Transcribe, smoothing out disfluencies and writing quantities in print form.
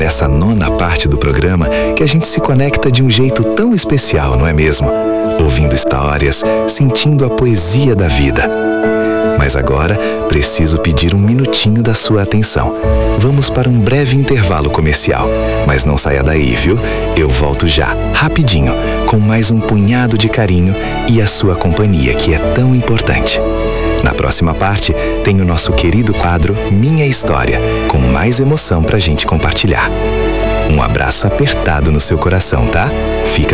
nessa nona parte do programa que a gente se conecta de um jeito tão especial, não é mesmo? Ouvindo histórias, sentindo a poesia da vida. Mas agora preciso pedir um minutinho da sua atenção. Vamos para um breve intervalo comercial. Mas não saia daí, viu? Eu volto já, rapidinho, com mais um punhado de carinho e a sua companhia, que é tão importante. Na próxima parte, tem o nosso querido quadro Minha História, com mais emoção pra gente compartilhar. Um abraço apertado no seu coração, tá? Fica